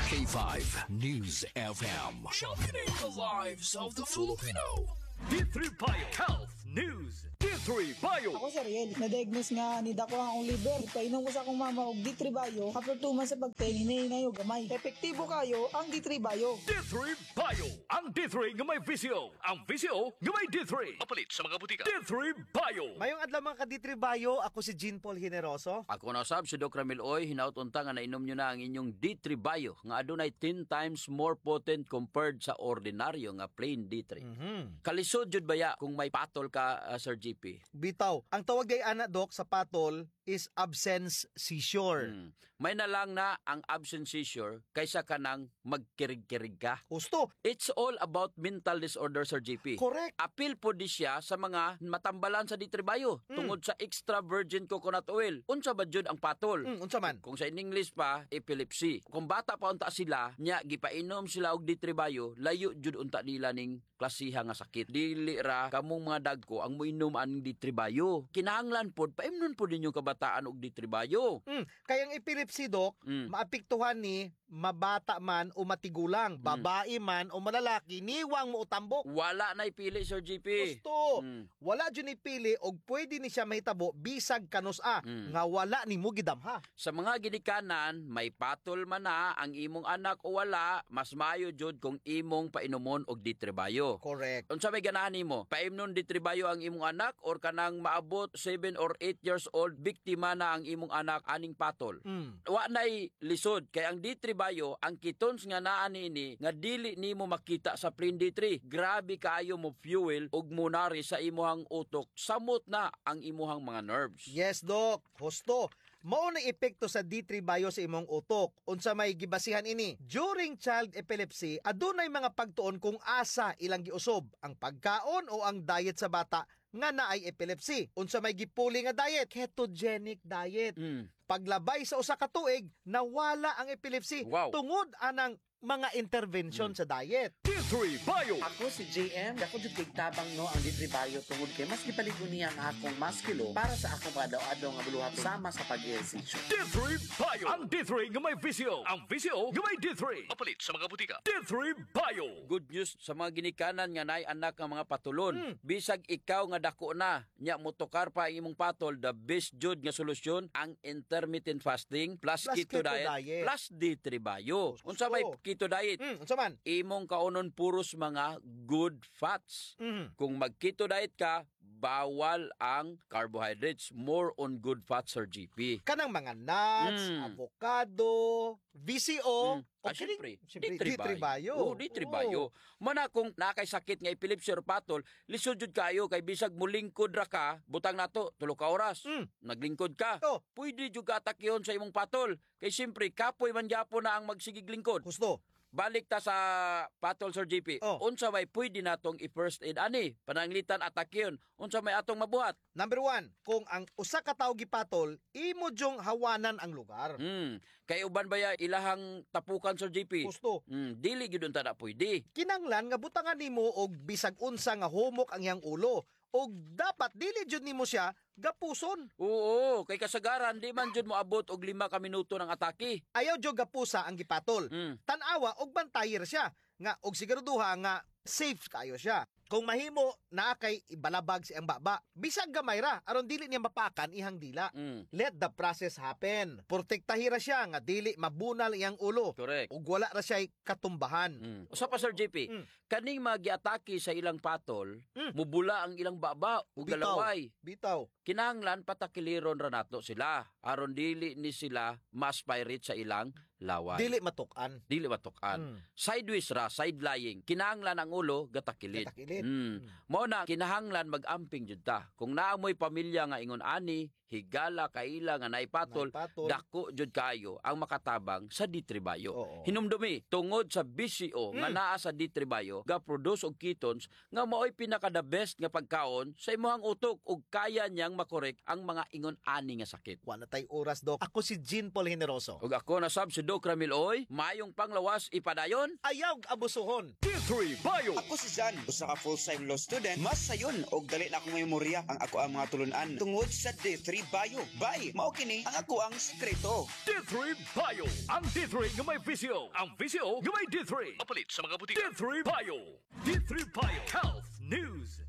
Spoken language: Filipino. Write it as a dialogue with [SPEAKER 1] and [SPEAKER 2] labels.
[SPEAKER 1] K5 News FM. Championing the lives of the Filipino.
[SPEAKER 2] D3 Bio Health News. D3 Bio.
[SPEAKER 3] Ako si Ariel, na-diagnose nga ni dako ang liver. Painom ko sa akong mama og D3 Bio. After 2 months sa pagkain, ngayon gamay. Epektibo kayo ang D3 Bio.
[SPEAKER 2] D3 Bio. Ang D3 nga may VCO. Ang VCO nga may D3. Mapalit sa mga butika. D3 Bio.
[SPEAKER 4] Mayong adlaw mga ka-D3 Bio, ako si Jean Paul Generoso.
[SPEAKER 5] Ako na sab si Doc Ramil Oy, hinaut-unta nga nainom nyo na ang inyong D3 Bio nga adunay 10 times more potent compared sa ordinaryo nga plain D3. Kalisod jud baya kung may patol ka, Sir GP?
[SPEAKER 4] Bitaw, ang tawag ay ana Doc sa patol is absence seizure.
[SPEAKER 5] May na lang na ang absence seizure kaysa ka nang magkirig-kirig ka.
[SPEAKER 4] Gusto.
[SPEAKER 5] It's all about mental disorder, Sir GP.
[SPEAKER 4] Correct.
[SPEAKER 5] Apil po di siya sa mga matambalan sa D3 Bio tungod sa extra virgin coconut oil. Unsa ba jud ang patol?
[SPEAKER 4] Unsa man?
[SPEAKER 5] Kung sa in English pa, epilepsy. Kung bata pa unta sila, nya gipainom sila og D3 Bio, layo jud unta nila ning klasiha nga sakit. Dili ra kamong mga dagko ang moinom aning D3 Bio. Kinahanglan pod paimnon pod ninyo kabataan og D3 Bio.
[SPEAKER 4] Kayang epilepsy, Doc, maapektuhan ni mabata man o matigulang, babae man o malalaki, niwang mo utambok.
[SPEAKER 5] Wala na ipili, Sir GP.
[SPEAKER 4] Gusto. Wala dyan ipili og pwede ni siya mahitabo bisag kanus nga wala ni mo gidamha.
[SPEAKER 5] Sa mga ginikanan, may patol man na ang imong anak o wala, mas maayo jud kung imong painumon og D3 Bio.
[SPEAKER 4] Correct.
[SPEAKER 5] Unsa may ganahan nimo? Paimnon D3 Bio ang imong anak or kanang maabot 7 or 8 years old biktima na ang imong anak aning patol. Wa nay lisod kay ang D3 Bio ang ketones nga naa niini nga dili nimo makita sa plain D3. Grabe kaayo mo fuel ug munari sa imuhang utok. Samot na ang imuhang mga nerves.
[SPEAKER 4] Yes, Doc. Husto. Mao na epekto sa D3 Bio sa imong utok. Unsa may gibasihan ini? During child epilepsy, adunay mga pagtuon kung asa ilang giusob ang pagkaon o ang diet sa bata nga naay epilepsy. Unsa may gipuli nga diet? Ketogenic diet. Paglabay sa usa ka tuig, nawala ang epilepsy tungod anang mga intervention sa diet.
[SPEAKER 2] D3 Bio.
[SPEAKER 6] Ako si JM, ako jud kay tabang no ang D3 Bio tungod kay mas gipaligon niya ang akong maskilo para sa akong padaw-adlaw nga buluhat sama sa pag-ehersisyo.
[SPEAKER 2] D3 Bio. Ang D3 nga may VCO. Ang VCO nga may D3. Mapalit sa mga butika. D3 Bio.
[SPEAKER 5] Good news sa mga ginikanan nga naay anak nga mga patulon. Bisag ikaw nga dako na, nya motokar pa ang imong patol, the best jud nga solusyon ang intermittent fasting plus keto diet plus D3 Bio. Unsa may keto diet?
[SPEAKER 4] Unsa man?
[SPEAKER 5] Imong kaunon puros mga good fats. Kung mag-keto diet ka, bawal ang carbohydrates. More on good fats, Sir GP.
[SPEAKER 4] Kanang mga nuts, avocado, VCO,
[SPEAKER 5] Siyempre,
[SPEAKER 4] D3 Bio.
[SPEAKER 5] Oo, D3 Bio. Mana kung nakay sakit nga epilepsy or patol, lisod jud kayo kay bisag mulingkod ra ka, butang nato 3 ka oras. Naglingkod ka. Pwede jud ka atakyon sa imong patol. Kay siyempre, kapoy man gyapon na ang magsigig lingkod.
[SPEAKER 4] Gusto.
[SPEAKER 5] Balik ta sa patol, Sir GP. Unsa may pwede natong i-first aid ani? Pananglitan atakyon. Unsa may atong mabuhat?
[SPEAKER 4] Number 1, kung ang usa ka tawo gipatol, imo jong hawanan ang lugar.
[SPEAKER 5] Kay uban baya ilahang tapukan, Sir GP?
[SPEAKER 4] Gusto.
[SPEAKER 5] Dili gyud unta na pwede.
[SPEAKER 4] Kinanglan nga butangan nimo og bisag unsa nga humok ang iyang ulo. Og dapat dili jud nimo siya gapuson.
[SPEAKER 5] Oo, kay kasagaran di man jud mo abot og 5 ka minuto ng atake.
[SPEAKER 4] Ayaw jud gapusa ang gipatol. Tan-awa og bantayer siya nga og siguraduha nga safe kayo siya. Kung mahimo na kay ibalabag si ang baba, bisag gamay ra aron dili niya mapakan ihang dila. Let the process happen. Protektahira siya nga dili mabunal iyang ulo.
[SPEAKER 5] Correct.
[SPEAKER 4] Ug wala ra siya katumbahan.
[SPEAKER 5] Usa pa, Sir JP, kaning magiatake sa ilang patol, mubula ang ilang baba ug galaway.
[SPEAKER 4] Bitaw.
[SPEAKER 5] Kinahanglan patakiliron ra nato sila aron dili ni sila ma-aspirate sa ilang laway.
[SPEAKER 4] Dili matukan.
[SPEAKER 5] Sideways ra, side lying. Kinahanglan ang ulo gatakilid. Mao na kinahanglan mag-amping jud ta. Kung naamoy pamilya nga ingon ani, higala kaila nga naipatol, dako jud kayo ang makatabang sa D3 Bio. Hinumdumi tungod sa BCO nga naa sa D3 Bio, ga-produce og ketones nga maoy pinaka the best nga pagkaon sa imong utok ug kaya niyang makorek ang mga ingon ani nga sakit.
[SPEAKER 4] Wala tay oras, Doc. Ako si Jean Paul Generoso.
[SPEAKER 5] Ug ako na sab si Doc Ramil Oy, mayong panglawas ipadayon.
[SPEAKER 4] Ayaw abusuhon.
[SPEAKER 2] D3 Bio.
[SPEAKER 7] Ako si Jan, usa ka full-time law student. Mas sayon og dali na akong memorya ang ako ang mga tulunan tungod sa D3 D3 Bio. Bay, mao kini ang ako ang sekreto.
[SPEAKER 2] D3 Bio. Ang D3 nga may visyo. Ang visyo nga may D3. Apalit sa mga butika. D3 Bio. D3 Bio. Health News.